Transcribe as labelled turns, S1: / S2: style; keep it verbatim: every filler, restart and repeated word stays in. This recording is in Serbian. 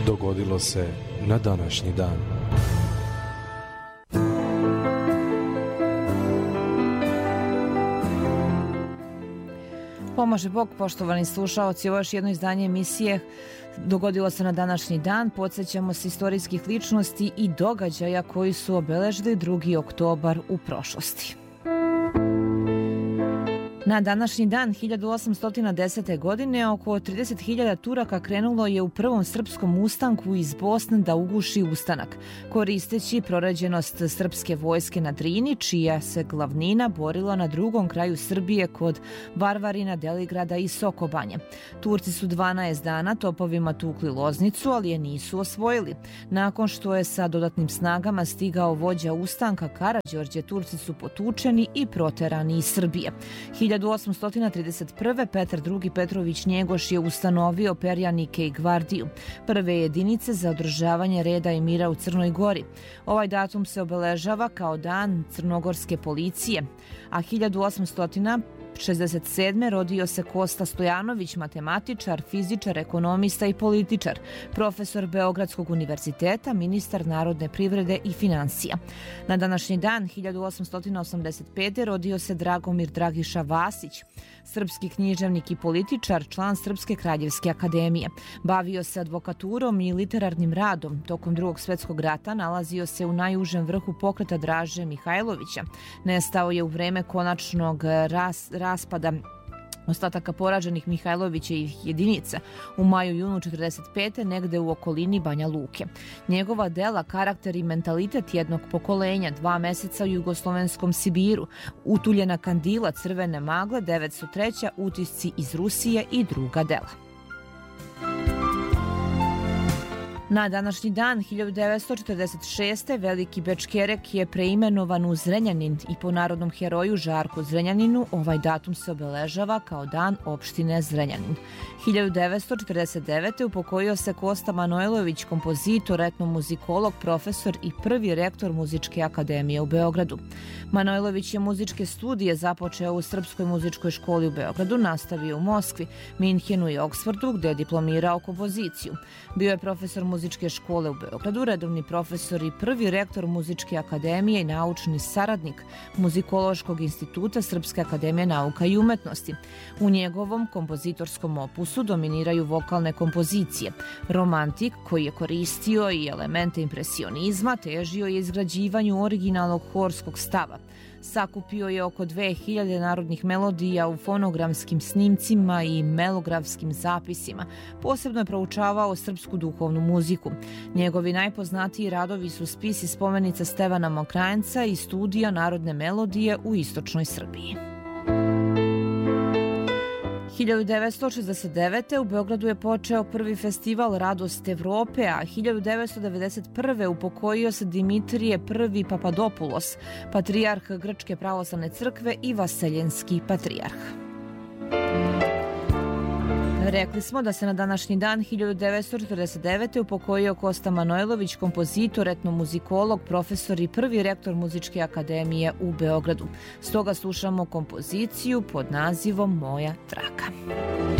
S1: dogodilo se na današnji dan.
S2: Pomaže Bog, poštovani slušaoci, ovo je još jedno izdanje emisije Dogodilo se na današnji dan. Podsjećamo se istorijskih ličnosti i događaja koji su obeležili drugi oktobar u prošlosti. Na današnji dan hiljadu osamsto desete. godine oko trideset hiljada Turaka krenulo je u prvom srpskom ustanku iz Bosne da uguši ustanak, koristeći proređenost srpske vojske na Drini, čija se glavnina borila na drugom kraju Srbije kod Varvarina, Deligrada i Sokobanje. Turci su dvanaest dana topovima tukli Loznicu, ali je nisu osvojili. Nakon što je sa dodatnim snagama stigao vođa ustanka Karađorđe, Turci su potučeni i proterani iz Srbije. hiljadu osamsto trideset prve. Petar drugi. Petrović Njegoš je ustanovio perjanike i gvardiju, prve jedinice za održavanje reda i mira u Crnoj Gori. Ovaj datum se obeležava kao dan crnogorske policije, a hiljadu osamsto šezdeset sedme. rodio se Kosta Stojanović, matematičar, fizičar, ekonomista i političar, profesor Beogradskog univerziteta, ministar narodne privrede i financija. Na današnji dan hiljadu osamsto osamdeset pete. rodio se Dragomir Dragiša Vasić, srpski književnik i političar, član Srpske kraljevske akademije. Bavio se advokaturom i literarnim radom. Tokom Drugog svjetskog rata nalazio se u najužem vrhu pokreta Draže Mihajlovića. Nestao je u vreme konačnog ras, raspada ostataka poraženih Mihajlovićevih jedinica u maju-junu četrdeset pete. negde u okolini Banja Luke. Njegova dela Karakter i mentalitet jednog pokolenja, Dva meseca u jugoslovenskom Sibiru, Utuljena kandila, Crvene magle, devetsto treća. Utisci iz Rusije i druga dela. Na današnji dan hiljadu devetsto četrdeset šeste. Veliki Bečkerek je preimenovan u Zrenjanin i po narodnom heroju Žarku Zrenjaninu ovaj datum se obeležava kao dan opštine Zrenjanin. hiljadu devetsto četrdeset devete. upokojio se Kosta Manojlović, kompozitor, etnomuzikolog, profesor i prvi rektor Muzičke akademije u Beogradu. Manojlović je muzičke studije započeo u Srpskoj muzičkoj školi u Beogradu, nastavio u Moskvi, Minhenu i Oksfordu, gde je diplomirao kompoziciju. Bio je profesor Muzičke škole u Beogradu, redovni profesor i prvi rektor Muzičke akademije i naučni saradnik Muzikološkog instituta Srpske akademije nauka i umetnosti. U njegovom kompozitorskom opusu dominiraju vokalne kompozicije. Romantik, koji je koristio i elemente impresionizma, težio je izgrađivanju originalnog horskog stava. Sakupio je oko dve hiljade narodnih melodija u fonogramskim snimcima i melografskim zapisima. Posebno je proučavao srpsku duhovnu muziku. Njegovi najpoznatiji radovi su spisi spomenica Stevana Mokranjca i studija narodne melodije u istočnoj Srbiji. hiljadu devetsto šezdeset devete. u Beogradu je počeo prvi festival Radost Evrope, a hiljadu devetsto devedeset prve. upokojio se Dimitrije prvi Papadopoulos, patrijarh Grčke pravoslavne crkve i vaseljenski patrijarh. Rekli smo da se na današnji dan hiljadu devetsto četrdeset devete. upokojio Kosta Manojlović, kompozitor, etnomuzikolog, profesor i prvi rektor Muzičke akademije u Beogradu. Stoga slušamo kompoziciju pod nazivom Moja traka.